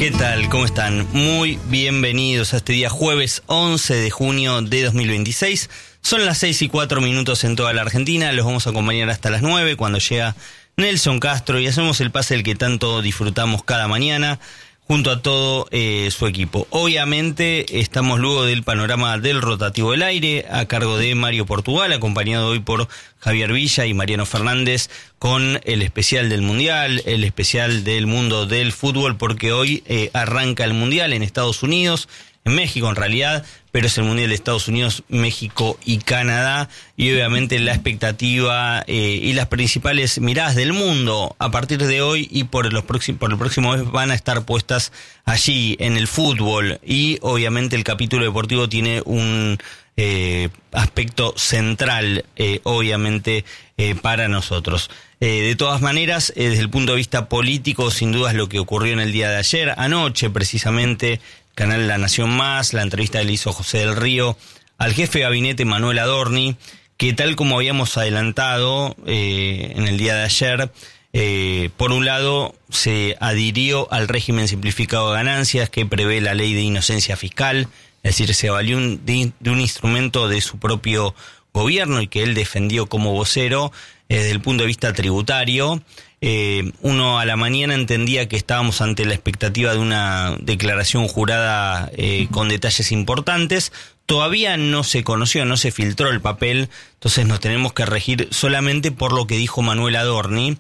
¿Qué tal? ¿Cómo están? Muy bienvenidos a este día jueves 11 de junio de 2026. Son las 6:04 en toda la Argentina. Los vamos a acompañar hasta las 9 cuando llega Nelson Castro y hacemos el pase del que tanto disfrutamos cada mañana junto a todo su equipo. Obviamente estamos luego del panorama del rotativo del aire a cargo de Mario Portugal, acompañado hoy por Javier Villa y Mariano Fernández con el especial del Mundial, el especial del mundo del fútbol, porque hoy arranca el Mundial en Estados Unidos, en México en realidad, pero es el Mundial de Estados Unidos, México y Canadá, y obviamente la expectativa y las principales miradas del mundo a partir de hoy y por el próximo mes van a estar puestas allí en el fútbol, y obviamente el capítulo deportivo tiene un aspecto central, obviamente, para nosotros. De todas maneras, desde el punto de vista político, sin dudas lo que ocurrió en el día de ayer, anoche precisamente, canal La Nación Más, la entrevista que le hizo José del Río al jefe de gabinete Manuel Adorni, que tal como habíamos adelantado en el día de ayer, por un lado se adhirió al régimen simplificado de ganancias que prevé la ley de inocencia fiscal, es decir, se valió de un instrumento de su propio gobierno y que él defendió como vocero desde el punto de vista tributario. Uno a la mañana entendía que estábamos ante la expectativa de una declaración jurada con detalles importantes. Todavía no se conoció, no se filtró el papel, entonces nos tenemos que regir solamente por lo que dijo Manuel Adorni.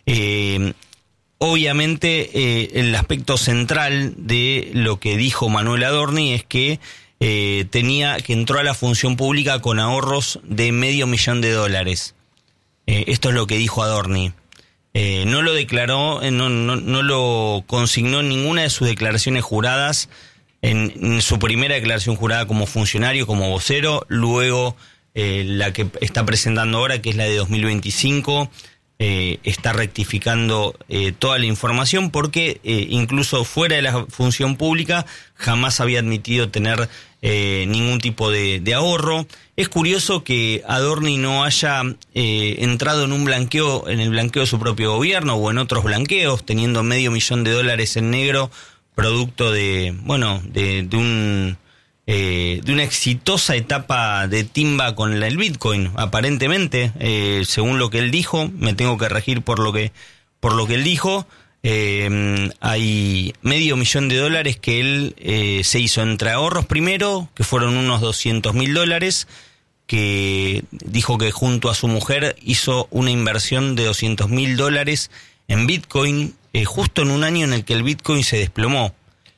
Obviamente el aspecto central de lo que dijo Manuel Adorni es que entró a la función pública con ahorros de $500,000. Esto es lo que dijo Adorni. No lo declaró, no lo consignó en ninguna de sus declaraciones juradas, en su primera declaración jurada como funcionario, como vocero, luego la que está presentando ahora, que es la de 2025, está rectificando toda la información porque incluso fuera de la función pública jamás había admitido tener ningún tipo de ahorro. Es curioso que Adorni no haya entrado en el blanqueo de su propio gobierno o en otros blanqueos, teniendo $500,000 en negro, producto de una exitosa etapa de timba con el Bitcoin, aparentemente, según lo que él dijo. Me tengo que regir por lo que él dijo. Hay $500,000 que él se hizo entre ahorros primero, que fueron unos $200,000, que dijo que junto a su mujer hizo una inversión de $200,000 en Bitcoin, justo en un año en el que el Bitcoin se desplomó.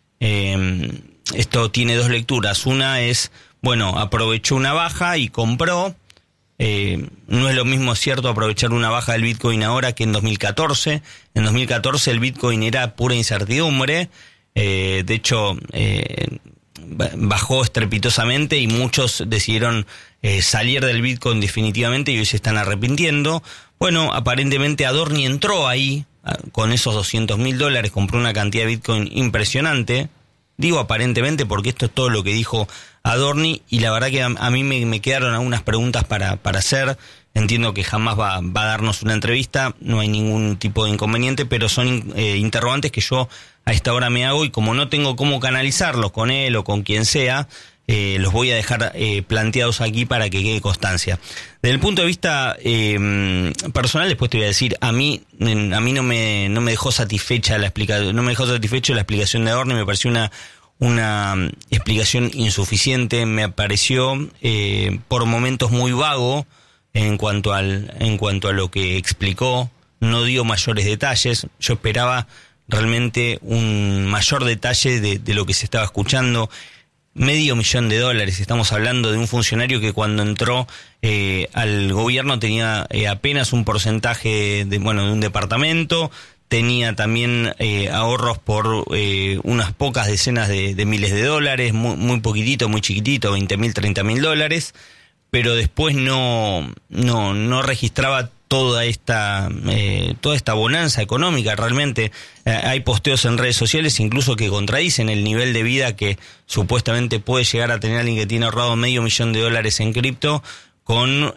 Esto tiene dos lecturas. Una es, aprovechó una baja y compró. No es lo mismo, es cierto, aprovechar una baja del Bitcoin ahora que en 2014. En 2014 el Bitcoin era pura incertidumbre. De hecho, bajó estrepitosamente y muchos decidieron salir del Bitcoin definitivamente y hoy se están arrepintiendo. Aparentemente Adorni entró ahí con esos $200,000, compró una cantidad de Bitcoin impresionante. Digo aparentemente porque esto es todo lo que dijo Adorni, y la verdad que a mí me quedaron algunas preguntas para hacer. Entiendo que jamás va a darnos una entrevista, no hay ningún tipo de inconveniente, pero son interrogantes que yo a esta hora me hago, y como no tengo cómo canalizarlos con él o con quien sea, los voy a dejar planteados aquí para que quede constancia. Desde el punto de vista personal, después te voy a decir, a mí no me dejó satisfecha la explicación, no me dejó satisfecho la explicación de Adorni. Me pareció una explicación insuficiente, me pareció por momentos muy vago en cuanto a lo que explicó. No dio mayores detalles. Yo esperaba realmente un mayor detalle de lo que se estaba escuchando. $500,000, estamos hablando de un funcionario que cuando entró al gobierno tenía apenas un porcentaje de un departamento, tenía también ahorros por unas pocas decenas de miles de dólares, muy poquitito, muy chiquitito, $20,000, $30,000, pero después no registraba toda esta bonanza económica. Realmente hay posteos en redes sociales incluso que contradicen el nivel de vida que supuestamente puede llegar a tener alguien que tiene ahorrado $500,000 en cripto con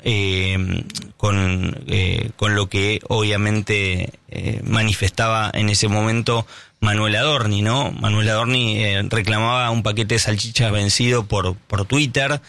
lo que obviamente manifestaba en ese momento Manuel Adorni, ¿no? Manuel Adorni reclamaba un paquete de salchichas vencido por Twitter.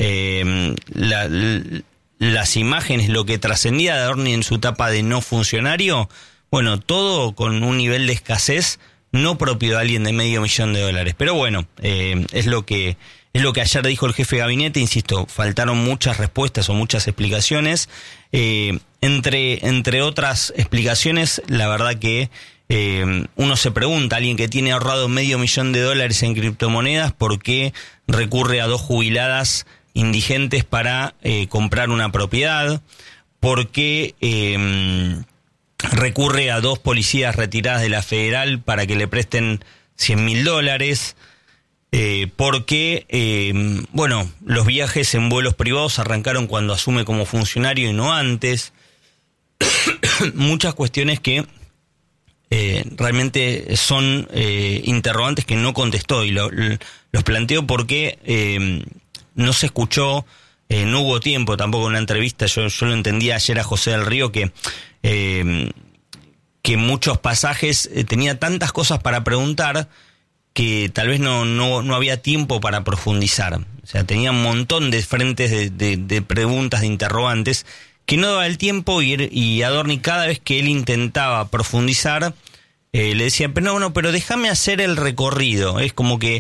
Las imágenes, lo que trascendía de Adorni en su etapa de no funcionario, bueno, todo con un nivel de escasez no propio de alguien de $500,000. Pero bueno, es lo que ayer dijo el jefe de gabinete. Insisto, faltaron muchas respuestas o muchas explicaciones. Entre otras explicaciones, la verdad que uno se pregunta, alguien que tiene ahorrado $500,000 en criptomonedas, ¿por qué recurre a 2 jubiladas indigentes para comprar una propiedad? ¿Por qué recurre a 2 policías retiradas de la federal para que le presten $100,000? Porque, los viajes en vuelos privados arrancaron cuando asume como funcionario y no antes. Muchas cuestiones que realmente son interrogantes que no contestó, y los planteo porque no se escuchó, no hubo tiempo tampoco en una entrevista. Yo lo entendía ayer a José del Río que muchos pasajes tenía tantas cosas para preguntar que tal vez no había tiempo para profundizar. O sea, tenía un montón de frentes de preguntas, de interrogantes, que no daba el tiempo, y Adorni, cada vez que él intentaba profundizar, le decía, pero déjame hacer el recorrido. Es como que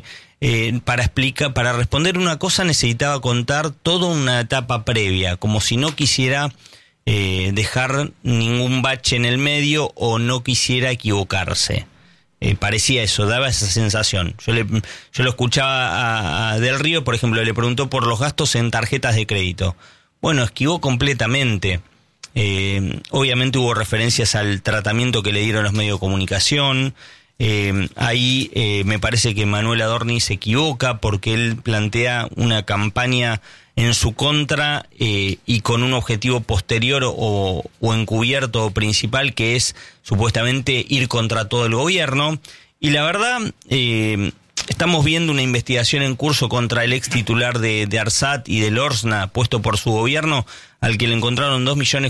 para responder una cosa necesitaba contar toda una etapa previa, como si no quisiera dejar ningún bache en el medio o no quisiera equivocarse. Parecía eso, daba esa sensación. Yo lo escuchaba a Del Río, por ejemplo, le preguntó por los gastos en tarjetas de crédito. Bueno, esquivó completamente. Obviamente hubo referencias al tratamiento que le dieron los medios de comunicación. Ahí me parece que Manuel Adorni se equivoca porque él plantea una campaña en su contra y con un objetivo posterior o encubierto o principal, que es supuestamente ir contra todo el gobierno. Y la verdad, estamos viendo una investigación en curso contra el ex titular de ARSAT y del ORSNA, puesto por su gobierno, al que le encontraron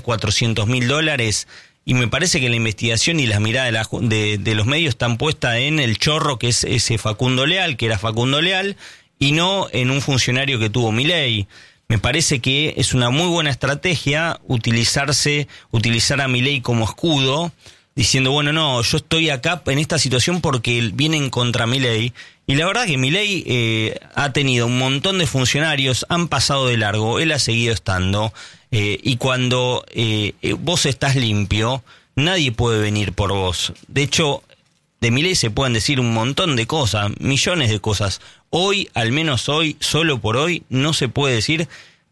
$2.400.000. Y me parece que la investigación y las miradas de los medios están puestas en el chorro que es ese Facundo Leal, que era Facundo Leal, y no en un funcionario que tuvo Milei. Me parece que es una muy buena estrategia utilizar a Milei como escudo, diciendo, yo estoy acá en esta situación porque vienen contra Milei. Y la verdad que Milei ha tenido un montón de funcionarios, han pasado de largo, él ha seguido estando. Y cuando vos estás limpio, nadie puede venir por vos. De hecho, de Milei se pueden decir un montón de cosas, millones de cosas. Hoy, al menos hoy, solo por hoy, no se puede decir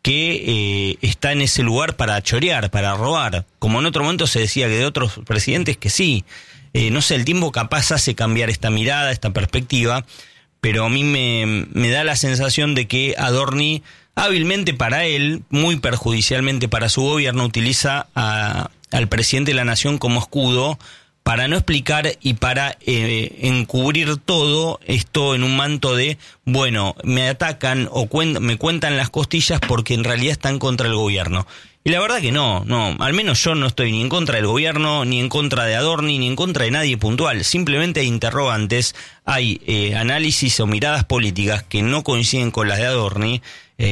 que está en ese lugar para chorear, para robar. Como en otro momento se decía que de otros presidentes que sí. No sé, el tiempo capaz hace cambiar esta mirada, esta perspectiva, pero a mí me da la sensación de que Adorni, hábilmente para él, muy perjudicialmente para su gobierno, utiliza al presidente de la nación como escudo para no explicar y para encubrir todo esto en un manto de, me atacan o me cuentan las costillas porque en realidad están contra el gobierno. Y la verdad que no, al menos yo no estoy ni en contra del gobierno, ni en contra de Adorni, ni en contra de nadie puntual. Simplemente hay interrogantes, hay análisis o miradas políticas que no coinciden con las de Adorni.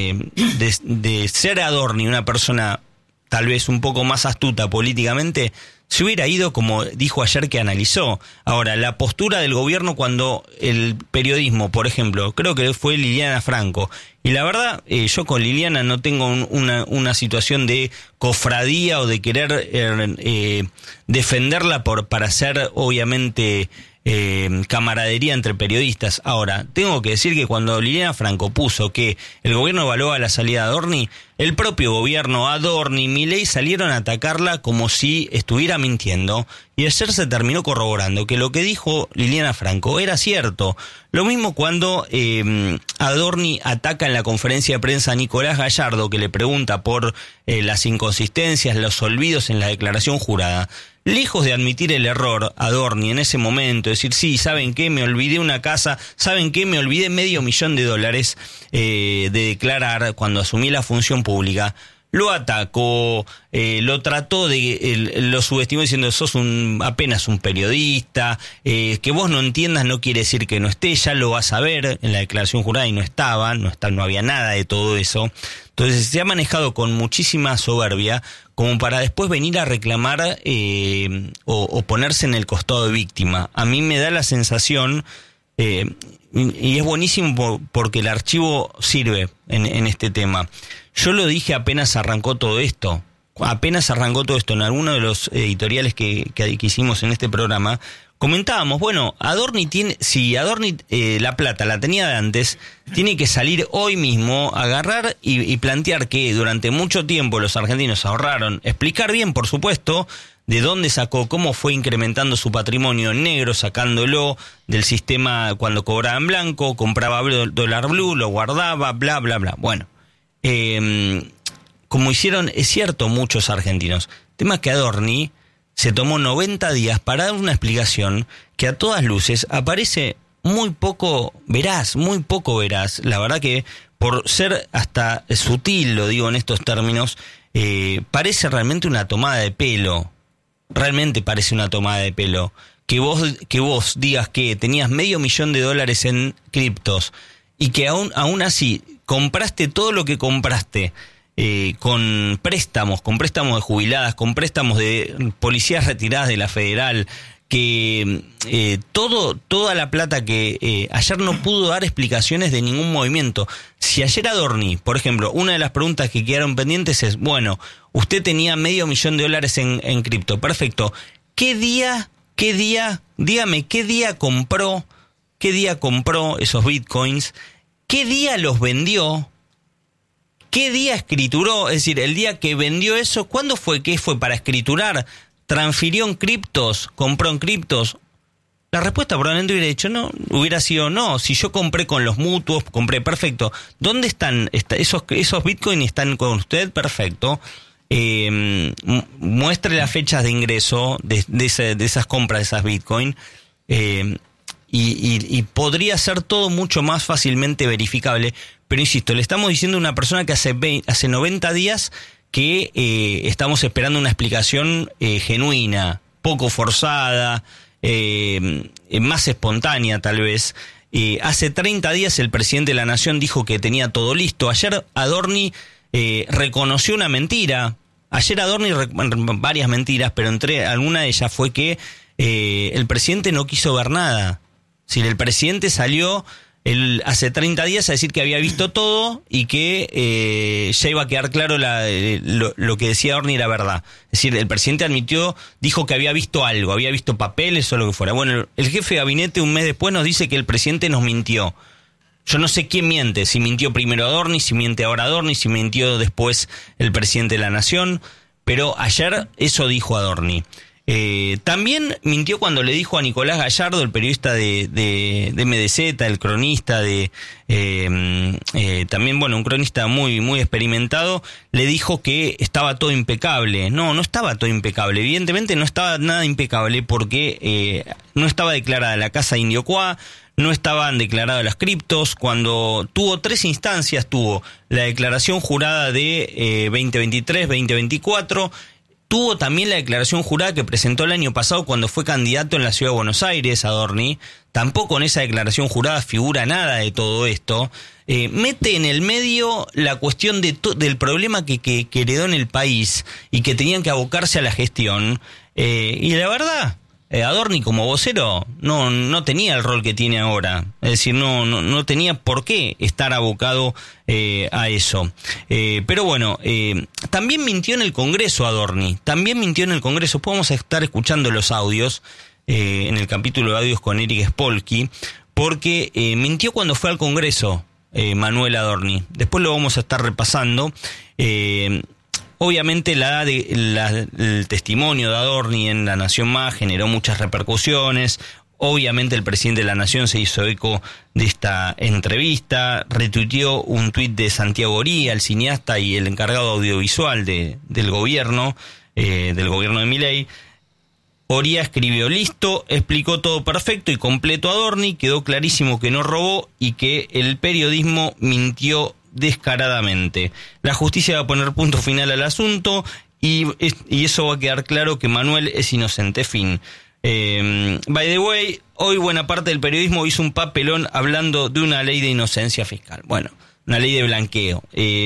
De ser Adorni una persona tal vez un poco más astuta políticamente, se hubiera ido como dijo ayer que analizó. Ahora, la postura del gobierno cuando el periodismo, por ejemplo, creo que fue Liliana Franco, y la verdad, yo con Liliana no tengo una situación de cofradía o de querer defenderla para ser, obviamente, camaradería entre periodistas. Ahora, tengo que decir que cuando Liliana Franco puso que el gobierno evaluaba la salida de Adorni, el propio gobierno, Adorni, Milei salieron a atacarla como si estuviera mintiendo, y ayer se terminó corroborando que lo que dijo Liliana Franco era cierto. Lo mismo cuando Adorni ataca en la conferencia de prensa a Nicolás Gallardo, que le pregunta por las inconsistencias, los olvidos en la declaración jurada. Lejos de admitir el error, Adorni en ese momento, decir, sí, ¿saben qué? Me olvidé una casa, ¿saben qué? Me olvidé $500,000 de declarar cuando asumí la función pública. lo atacó, lo trató lo subestimó diciendo sos apenas un periodista, que vos no entiendas no quiere decir que no esté, ya lo vas a ver en la declaración jurada y no había nada de todo eso. Entonces se ha manejado con muchísima soberbia como para después venir a reclamar o ponerse en el costado de víctima. A mí me da la sensación, y es buenísimo porque el archivo sirve en este tema. Yo lo dije apenas arrancó todo esto. En alguno de los editoriales que hicimos en este programa, comentábamos, bueno, si Adorni la plata la tenía de antes, tiene que salir hoy mismo, agarrar y plantear que durante mucho tiempo los argentinos ahorraron, explicar bien, por supuesto, de dónde sacó, cómo fue incrementando su patrimonio en negro, sacándolo del sistema cuando cobraba en blanco, compraba dólar blue, lo guardaba, bla, bla, bla. Bueno, como hicieron, es cierto, muchos argentinos. El tema es que Adorni se tomó 90 días para dar una explicación que a todas luces aparece muy poco veraz. La verdad que por ser hasta sutil, lo digo en estos términos, parece realmente una tomada de pelo. Realmente parece una tomada de pelo. Que vos digas que tenías $500,000 en criptos y que aún así compraste todo lo que compraste con préstamos de jubiladas, con préstamos de policías retiradas de la Federal, que toda la plata que ayer no pudo dar explicaciones de ningún movimiento. Si ayer Adorni, por ejemplo, una de las preguntas que quedaron pendientes es, bueno, usted tenía $500,000 en cripto, perfecto. ¿Qué día compró esos bitcoins? ¿Qué día los vendió? ¿Qué día escrituró? Es decir, el día que vendió eso, ¿cuándo fue? ¿Qué fue para escriturar? ¿Transfirió en criptos? ¿Compró en criptos? La respuesta probablemente hubiera sido no. Si yo compré con los mutuos, compré, perfecto. ¿Dónde están? ¿Esos bitcoins están con usted? Perfecto. Muestre las fechas de ingreso de esas compras de esas bitcoins. Y podría ser todo mucho más fácilmente verificable. Pero insisto, le estamos diciendo a una persona que hace 90 días que estamos esperando una explicación genuina, poco forzada, más espontánea tal vez. Hace 30 días el presidente de la Nación dijo que tenía todo listo. Ayer Adorni reconoció una mentira. Varias mentiras, pero entre alguna de ellas fue que el presidente no quiso ver nada. Si el presidente salió hace 30 días a decir que había visto todo y que ya iba a quedar claro lo que decía Adorni era verdad. Es decir, el presidente dijo que había visto algo, había visto papeles o lo que fuera. Bueno, el jefe de gabinete un mes después nos dice que el presidente nos mintió. Yo no sé quién miente, si mintió primero Adorni, si miente ahora Adorni, si mintió después el presidente de la Nación, pero ayer eso dijo Adorni. También mintió cuando le dijo a Nicolás Gallardo, el periodista de MDZ, el cronista también, bueno, un cronista muy, muy experimentado, le dijo que estaba todo impecable. No estaba todo impecable. Evidentemente no estaba nada impecable porque no estaba declarada la casa de Indio Qua, no estaban declaradas las criptos. Cuando tuvo 3 instancias, tuvo la declaración jurada de 2023, 2024. Tuvo también la declaración jurada que presentó el año pasado cuando fue candidato en la Ciudad de Buenos Aires, Adorni. Tampoco en esa declaración jurada figura nada de todo esto. Mete en el medio la cuestión del problema que heredó en el país y que tenían que abocarse a la gestión. Y la verdad, Adorni como vocero no tenía el rol que tiene ahora. Es decir, no tenía por qué estar abocado a eso. Pero bueno, también mintió en el Congreso Adorni. Podemos estar escuchando los audios en el capítulo de audios con Eric Spolky, porque mintió cuando fue al Congreso Manuel Adorni. Después lo vamos a estar repasando. Obviamente el testimonio de Adorni en La Nación Más generó muchas repercusiones. Obviamente el presidente de la Nación se hizo eco de esta entrevista, retuiteó un tuit de Santiago Oría, el cineasta y el encargado audiovisual del gobierno de Milei. Oría escribió: listo, explicó todo perfecto y completo Adorni, quedó clarísimo que no robó y que el periodismo mintió descaradamente. La justicia va a poner punto final al asunto y eso va a quedar claro que Manuel es inocente. Fin. By the way, hoy buena parte del periodismo hizo un papelón hablando de una ley de inocencia fiscal. Bueno, una ley de blanqueo.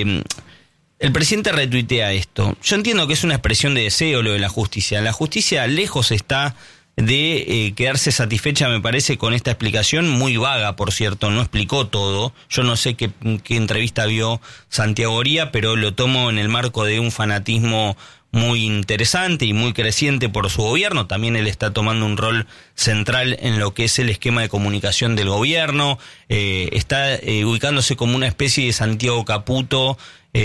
El presidente retuitea esto. Yo entiendo que es una expresión de deseo lo de la justicia. La justicia lejos está de quedarse satisfecha, me parece, con esta explicación muy vaga, por cierto, no explicó todo. Yo no sé qué entrevista vio Santiago Oría, pero lo tomo en el marco de un fanatismo muy interesante y muy creciente por su gobierno. También él está tomando un rol central en lo que es el esquema de comunicación del gobierno. Está ubicándose como una especie de Santiago Caputo,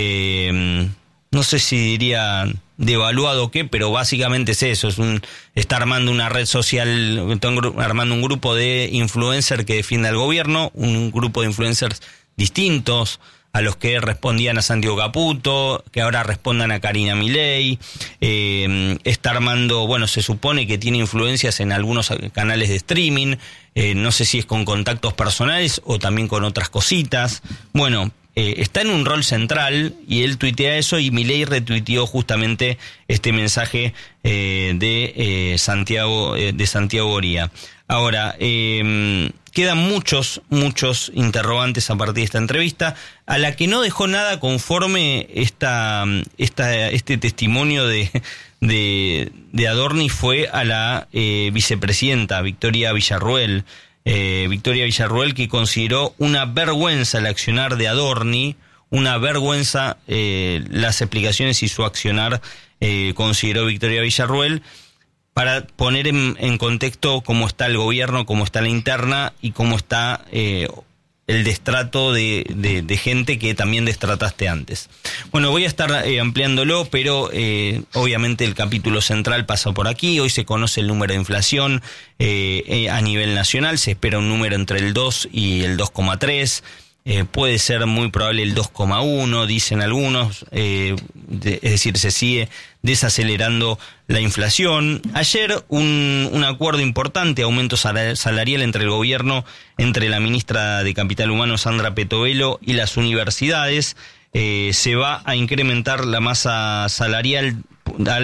no sé si diría devaluado o qué, pero básicamente es eso, está armando una red social, está armando un grupo de influencers que defiende al gobierno, un grupo de influencers distintos a los que respondían a Santiago Caputo, que ahora respondan a Karina Milei. Está armando, bueno, se supone que tiene influencias en algunos canales de streaming, no sé si es con contactos personales o también con otras cositas. Bueno, está en un rol central y él tuitea eso, y Milei retuiteó justamente este mensaje de Santiago Oría. Ahora, quedan muchos interrogantes a partir de esta entrevista, a la que no dejó nada conforme este testimonio de Adorni fue a la vicepresidenta Victoria Villarruel. Victoria Villarruel, que consideró una vergüenza el accionar de Adorni, una vergüenza las explicaciones y su accionar, consideró Victoria Villarruel, para poner en contexto cómo está el gobierno, cómo está la interna y cómo está el destrato de gente que también destrataste antes. Bueno, voy a estar ampliándolo, pero obviamente el capítulo central pasa por aquí. Hoy se conoce el número de inflación a nivel nacional, se espera un número entre el 2 y el 2,3. Puede ser muy probable el 2,1, dicen algunos, es decir, se sigue desacelerando la inflación. Ayer un acuerdo importante, aumento salarial entre el gobierno, entre la ministra de Capital Humano Sandra Petovelo y las universidades. Se va a incrementar la masa salarial al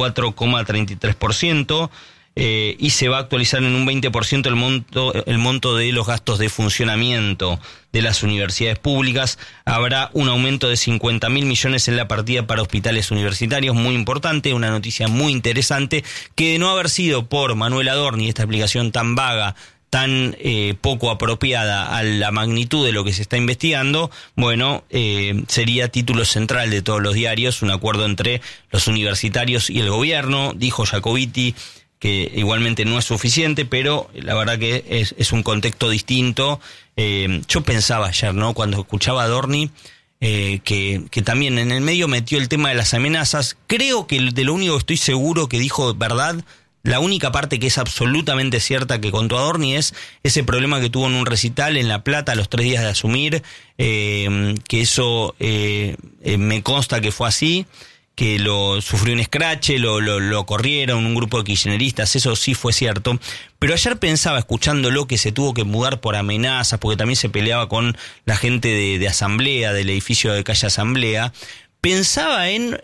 24,33%. Y se va a actualizar en un 20% el monto de los gastos de funcionamiento de las universidades públicas. Habrá un aumento de 50.000 millones en la partida para hospitales universitarios, muy importante, una noticia muy interesante, que de no haber sido por Manuel Adorni, esta explicación tan vaga, tan poco apropiada a la magnitud de lo que se está investigando, bueno, sería título central de todos los diarios, un acuerdo entre los universitarios y el gobierno, dijo Jacobiti, que igualmente no es suficiente, pero la verdad que es un contexto distinto. Yo pensaba ayer, ¿no?, cuando escuchaba a Adorni, que también en el medio metió el tema de las amenazas. Creo que de lo único que estoy seguro que dijo verdad, la única parte que es absolutamente cierta que contó Adorni es ese problema que tuvo en un recital en La Plata a los 3 días de asumir, que eso me consta que fue así, que lo sufrió un escrache, lo corrieron un grupo de kirchneristas, eso sí fue cierto. Pero ayer pensaba, escuchándolo, que se tuvo que mudar por amenazas, porque también se peleaba con la gente de Asamblea, del edificio de calle Asamblea. Pensaba en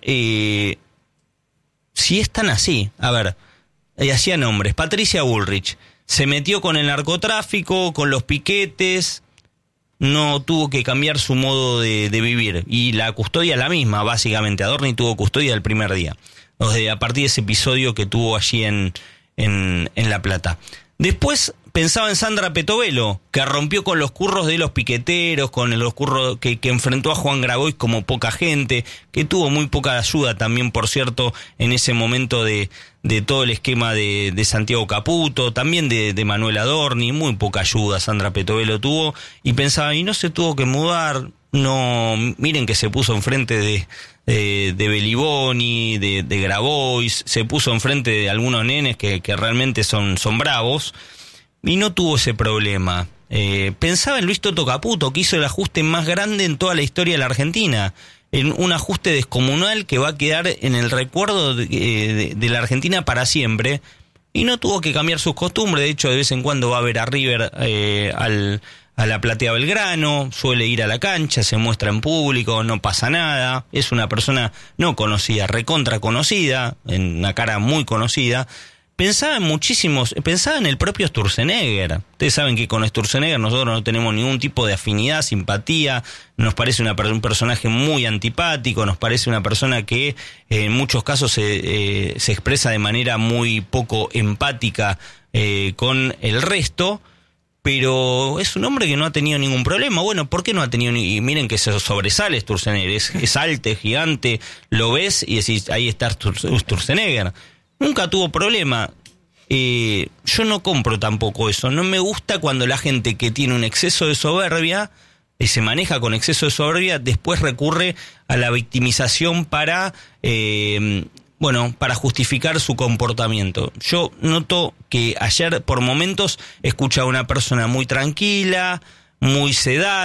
si es tan así. A ver, hacía nombres. Patricia Bullrich se metió con el narcotráfico, con los piquetes, no tuvo que cambiar su modo de vivir, y la custodia la misma, básicamente. Adorni tuvo custodia el primer día, a partir de ese episodio que tuvo allí en La Plata. Después pensaba en Sandra Petovelo, que rompió con los curros de los piqueteros, con los curros que enfrentó a Juan Grabois como poca gente, que tuvo muy poca ayuda también, por cierto, en ese momento de todo el esquema de Santiago Caputo, también de Manuel Adorni, muy poca ayuda Sandra Petovelo tuvo, y pensaba, y no se tuvo que mudar, no, miren que se puso enfrente de Beliboni, de Grabois, se puso enfrente de algunos nenes que realmente son bravos, y no tuvo ese problema. Pensaba en Luis Toto Caputo, que hizo el ajuste más grande en toda la historia de la Argentina, en un ajuste descomunal que va a quedar en el recuerdo de la Argentina para siempre, y no tuvo que cambiar sus costumbres. De hecho, de vez en cuando va a ver a River a la Platea Belgrano, suele ir a la cancha, se muestra en público, no pasa nada. Es una persona no conocida, recontra conocida, en una cara muy conocida. Pensaba en el propio Sturzenegger. Ustedes saben que con Sturzenegger nosotros no tenemos ningún tipo de afinidad, simpatía, nos parece un personaje muy antipático, nos parece una persona que en muchos casos se expresa de manera muy poco empática con el resto, pero es un hombre que no ha tenido ningún problema. Bueno, ¿por qué no ha tenido y miren que se sobresale Sturzenegger, es alto, es gigante, lo ves y decís, ahí está Sturzenegger. Nunca tuvo problema. Yo no compro tampoco eso. No me gusta cuando la gente que tiene un exceso de soberbia y se maneja con exceso de soberbia, después recurre a la victimización para justificar su comportamiento. Yo noto que ayer por momentos escuchaba a una persona muy tranquila, muy sedada,